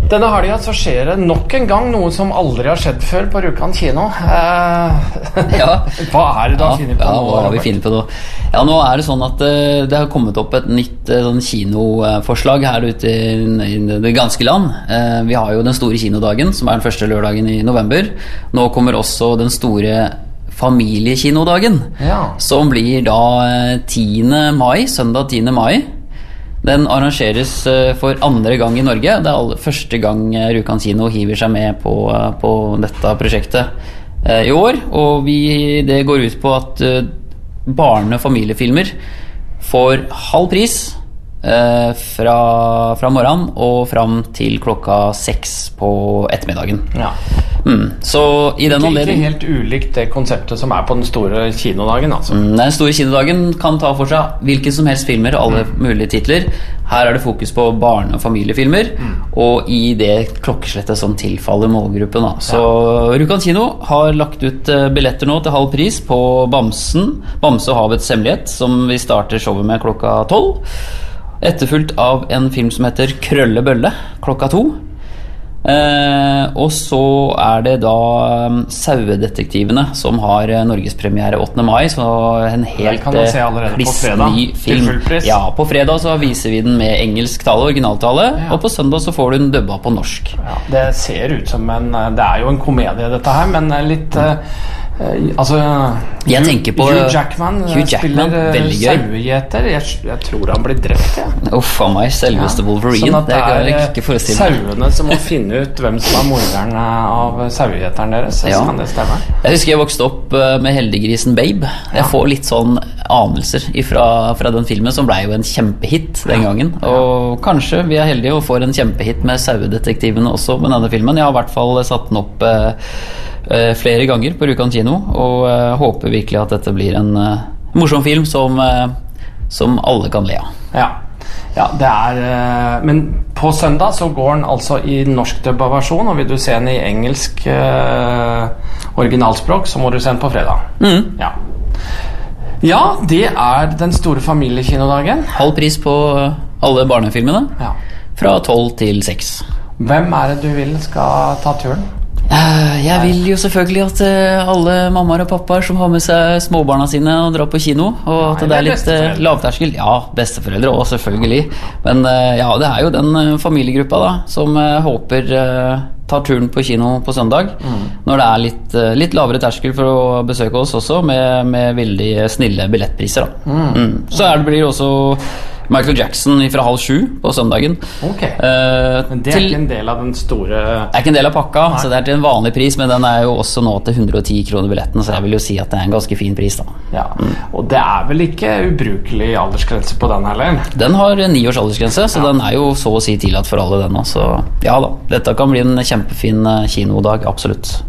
Denne helgen så skjer det nok en gang noe som aldri har skjedd før på Rjukan kino. Ja. Hva er det du har funnet på nå? Hva har vi funnet på nå? Ja, nå er det sånn at det har kommet opp et nytt sånn kinoforslag her ute i det ganske land. Vi har jo den store kinodagen, som er den første lørdagen i november. Nå kommer også den store familiekinodagen, som blir da 10. mai, søndag 10. mai. Den arrangeres for andre gang i Norge. Det er første gang Rjukan kino hiver seg med på dette prosjektet i år. Og det går ut på at barne- og familiefilmer får halv pris fra morgenen og fram til klokka 6 på ettermiddagen. Ja. Så i den anledning ikke helt ulikt det konseptet som er på den store kinodagen, altså. Den store kinodagen kan ta for seg hvilke som helst filmer, alle mulige titler. Her er det fokus på barne- og familiefilmer, og i det klokkeslettet som tilfaller målgruppen da. Så Rjukan kino har lagt ut billetter nå til halv pris på Bamsen, Bamse og havets hemmelighet, som vi starter showet med klokka 12, etterfulgt av en film som heter Krølle Bølle klokka 2. Og så er det da Sauedetektivene som har norgespremiere 8. mai, så en helt ny film. Ja, på fredag så viser vi den med engelsk tale, originaltale, og på søndag så får du den dubba på norsk. Ja, det ser ut som det er jo en komedie dette her, men litt altså jeg tenker på Hugh Jackman spiller sauegjeter. Jeg tror han blir drept, Uffa meg, selveste Wolverine. Sånn at det er sauene som må finne ut hvem som er morderen av sauegjeteren deres. Kan det stemme? Jeg husker jeg vokste opp med Heldiggrisen Babe. Jeg får litt sånn anelser fra den filmen, som ble jo en kjempehit den gangen. Og kanskje vi er heldige og får en kjempehit med Sauedetektivene også med denne filmen. Jeg har i hvert fall satt den opp flere ganger på Rjukan kino, og håper virkelig at dette blir en morsom film som alle kan le av. Ja, det er men på søndag så går den altså i norskdubba versjon, og vil du se den i engelsk originalspråk, så må du se den på fredag. Ja, det er den store familiekinodagen. Halv pris på alle barnefilmene, fra 12 til 6. Hvem er det du vil skal ta turen? Jeg vil jo selvfølgelig at alle mammaer og pappaer som har med seg småbarna sine og drar på kino, og at det er litt lavterskel. Ja, besteforeldre også selvfølgelig. Men det er jo den familiegruppa da, som håper tar turen på kino på søndag, når det er litt lavere terskel for å besøke oss også, med veldig snille billettpriser da. Så blir det også Michael Jackson fra 6:30 på søndagen. Men det er ikke en del av den store... Det er ikke en del av pakka, så det er til en vanlig pris, men den er jo også nå til 110 kroner billetten, så jeg vil jo si at det er en ganske fin pris da. Og det er vel ikke ubrukelig aldersgrense på den heller? Den har 9 års aldersgrense, så den er jo så å si tillatt for alle den også. Så ja da, dette kan bli en kjempefin kinodag, absolutt.